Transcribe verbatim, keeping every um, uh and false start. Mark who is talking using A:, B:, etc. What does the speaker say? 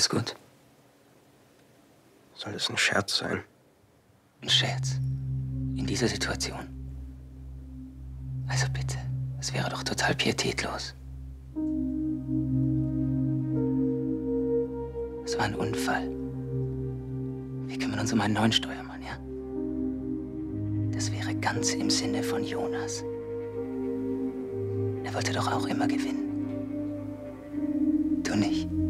A: Alles gut?
B: Soll das ein Scherz sein?
A: Ein Scherz? In dieser Situation? Also bitte, es wäre doch total pietätlos. Es war ein Unfall. Wir kümmern uns um einen neuen Steuermann, ja? Das wäre ganz im Sinne von Jonas. Er wollte doch auch immer gewinnen. Du nicht?